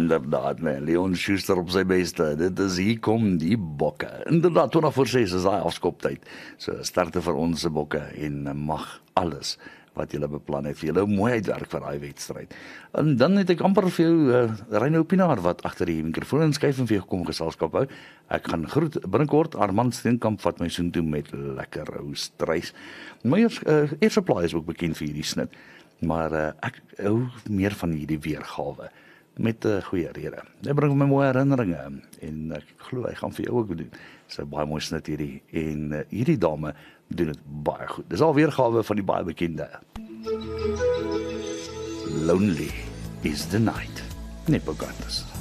Inderdaad, nee, Leon Schuster op sy beste. Dit is hier kom die bokke. Inderdaad, 20 voor 6 is daai afskoptyd. So starte vir ons se bokke en mag alles wat julle beplan het vir julle mooi uitwerk vir daai wedstryd. En dan het ek amper vir jou Reino Pinaar wat agter die mikrofoon inskuif en vir jou kom geselskap hou. Ek gaan groet binnekort. Armand Steenkamp vat my soontoe met lekker ou struis. My eerste plaas is ook bekend vir hierdie snit, maar ek hou meer van hierdie weergawe met 'n goeie rede. Dit bring my mooi herinneringe en ek glo hy gaan vir jou ook doen. Dis 'n baie mooi snit hierdie en hierdie dame doen dit baie goed. Dis al weergawe van die baie bekende Lonely is the Night. Net Pocahontas.